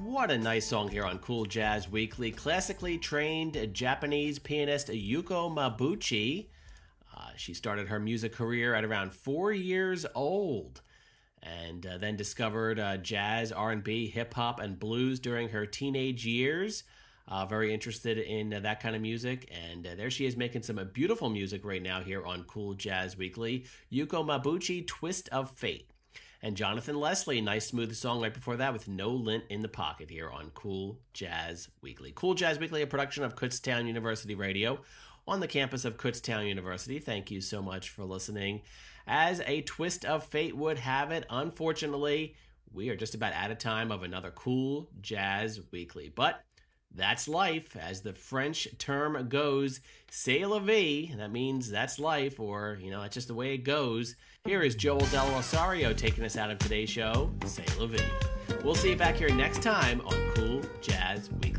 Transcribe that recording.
What a nice song here on Cool Jazz Weekly. Classically trained Japanese pianist Yuko Mabuchi. She started her music career at around 4 years old and then discovered jazz, R&B, hip-hop, and blues during her teenage years. Very interested in that kind of music, and there she is making some beautiful music right now here on Cool Jazz Weekly. Yuko Mabuchi, Twist of Fate. And Jonathan Leslie, nice smooth song right before that with No Lint in the Pocket here on Cool Jazz Weekly. Cool Jazz Weekly, a production of Kutztown University Radio on the campus of Kutztown University. Thank you so much for listening. As a twist of fate would have it, unfortunately, we are just about out of time of another Cool Jazz Weekly. But that's life, as the French term goes, c'est la vie. That means that's life, or, that's just the way it goes. Here is Joel Del Rosario taking us out of today's show, C'est la vie. We'll see you back here next time on Cool Jazz Weekly.